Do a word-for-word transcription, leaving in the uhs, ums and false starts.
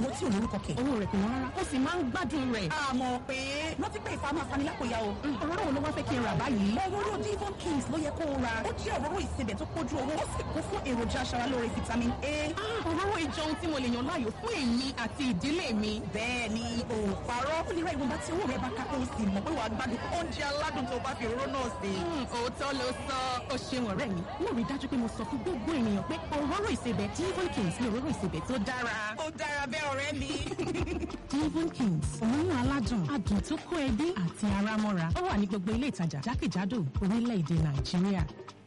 òróró tí ò lórúkọ kẹ̀. owó rẹ̀ kò wọ́n rárá ó sì máa ń gbádùn rẹ̀. àmọ́ pé rántí pé ìfà máa fani lápòyà o. òróró wo ló wá fẹ́ kí n rà báyìí. òróró Devon Kings ló yẹ kó o ra. ó jẹ́ òróró ìsebẹ̀ tó kójú owó ó sì kún fún èròjà aṣaralóore vitamin A. òróró ìjọ ohun tí mo lè yàn láàyò fún èmi àti ìdílé mi. bẹ́ẹ̀ ni o parọ́ ó lè ra ìwọ̀nba tí owó rẹ̀ bá ká kó o sì mọ̀ pé wàá gbádùn oúnjẹ aládùn tó bá fi òróró náà sí. òótọ́ ló sọ ó ṣeun ọ̀rẹ́ mi mo rí dájú pé mo sọ fún gbogbo ènìyàn pé òróró ìsebẹ̀ Devon Kings ni òróró ìsebẹ̀ tó dára. ó dára bẹ́ẹ̀ ọ̀rẹ́ mi. Devon Kings òórùn aládùn adùn tó kó ẹbí àti ara mọ́ra ó wà ní gbogbo ilé ìtajà jákèjádò orílẹ̀-èdè Nàìjíríà.